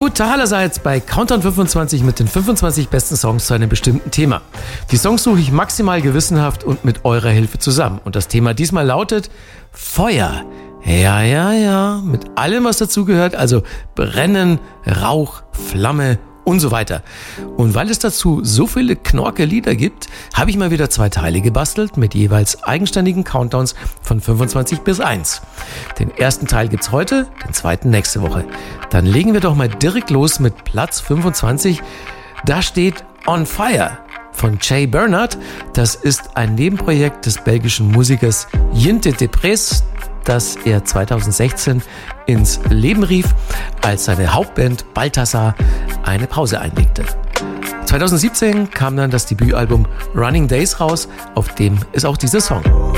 Jutta Hallerseits bei Countdown 25 mit den 25 besten Songs zu einem bestimmten Thema. Die Songs suche ich maximal gewissenhaft und mit eurer Hilfe zusammen. Und das Thema diesmal lautet Feuer. Ja, mit allem, was dazugehört, also Brennen, Rauch, Flamme und so weiter. Und weil es dazu so viele knorke Lieder gibt, habe ich mal wieder 2 Teile gebastelt mit jeweils eigenständigen Countdowns von 25 bis 1. Den ersten Teil gibt's heute, den zweiten nächste Woche. Dann legen wir doch mal direkt los mit Platz 25. Da steht On Fire von Jay Bernard. Das ist ein Nebenprojekt des belgischen Musikers Jinte de Pres, das er 2016 ins Leben rief, als seine Hauptband Balthasar eine Pause einlegte. 2017 kam dann das Debütalbum Running Days raus, auf dem ist auch dieser Song.